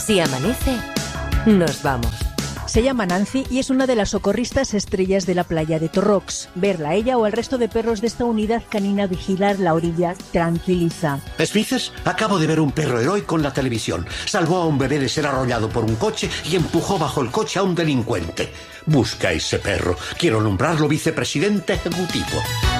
Si amanece, nos vamos. Se llama Nancy y es una de las socorristas estrellas de la playa de Torrox. Verla a ella o al resto de perros de esta unidad canina vigilar la orilla tranquiliza. ¿Esfices? Acabo de ver un perro heroico en la televisión. Salvó a un bebé de ser arrollado por un coche y empujó bajo el coche a un delincuente. Busca a ese perro. Quiero nombrarlo vicepresidente ejecutivo.